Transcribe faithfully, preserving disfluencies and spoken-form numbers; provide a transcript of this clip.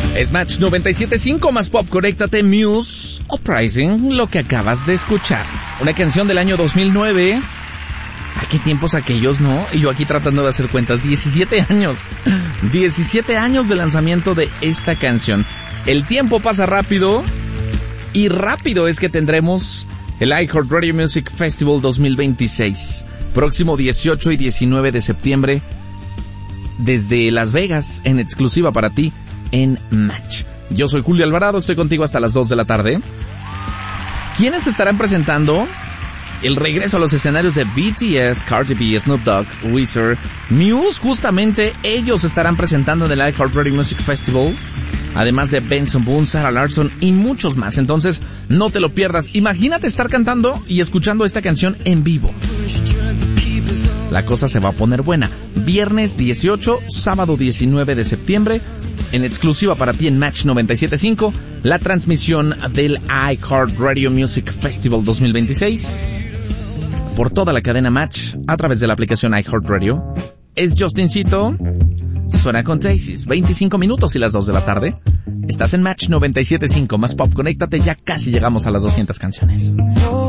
Es Match noventa y siete punto cinco más pop. Conéctate, Muse, Uprising, lo que acabas de escuchar. Una canción del año dos mil nueve. ¿A qué tiempos aquellos, no? Y yo aquí tratando de hacer cuentas. diecisiete años. diecisiete años de lanzamiento de esta canción. El tiempo pasa rápido. Y rápido es que tendremos el iHeartRadio Music Festival dos mil veintiséis. Próximo dieciocho y diecinueve de septiembre. Desde Las Vegas, en exclusiva para ti, en Match. Yo soy Julio Alvarado, estoy contigo hasta las dos de la tarde. ¿Quiénes estarán presentando el regreso a los escenarios de B T S, Cardi B, Snoop Dogg, Weezer, Muse? Justamente ellos estarán presentando en el iHeartRadio Music Festival, además de Benson Boone, Sarah Larsson y muchos más. Entonces, no te lo pierdas. Imagínate estar cantando y escuchando esta canción en vivo. La cosa se va a poner buena. Viernes dieciocho, sábado diecinueve de septiembre, en exclusiva para ti en Match noventa y siete punto cinco, la transmisión del iHeartRadio Music Festival dos mil veintiséis por toda la cadena Match a través de la aplicación iHeartRadio. Es Justincito, suena con Taxis, veinticinco minutos y las dos de la tarde. Estás en Match noventa y siete punto cinco más pop. Conéctate, ya casi llegamos a las doscientas canciones.